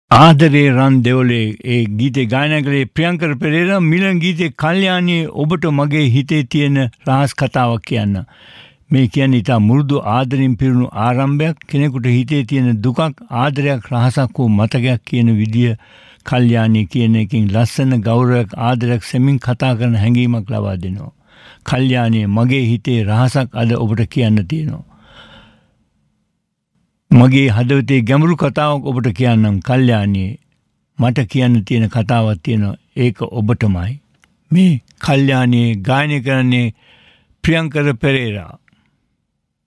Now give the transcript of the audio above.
ආදරේ රන් දෙවලේ ඒ ගීතේ ගායනා කළේ ප්‍රියංකර පෙරේරා. මිලන් ගීතේ කල්යාණී ඔබට මගේ හිතේ තියෙන රහස් කතාවක් කියන්න. මේ කියන්නේ ඉතා මුරුදු ආදරෙන් පිරුණු ආරම්භයක්. කෙනෙකුට හිතේ තියෙන දුකක් ආදරයක් රහසක් වූ මතකයක් කියන විදිය කල්යාණී කියන එකෙන් ලස්සන ගෞරවයක් ආදරයක් සෙමින් කතා කරන හැඟීමක් ලබා දෙනවා. කල්යාණී මගේ හිතේ රහසක් අද ඔබට කියන්න තියෙනවා. මගේ හදවතේ ගැඹුරු කතාවක් ඔබට කියන්නම් කල්යාණී. මට කියන්න තියෙන කතාවක් තියෙනවා. ඒක ඔබටමයි. මේ කල්යාණී ගායනා කරන්නේ ප්‍රියංකර පෙරේරා.